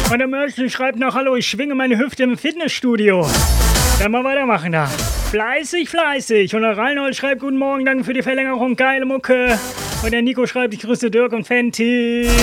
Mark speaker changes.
Speaker 1: Und der Mörchel schreibt noch, hallo, ich schwinge meine Hüfte im Fitnessstudio. Dann mal weitermachen da. Fleißig, fleißig. Und der Reinhold schreibt, guten Morgen, danke für die Verlängerung, geile Mucke. Und der Nico schreibt, ich grüße Dirk und Fenty.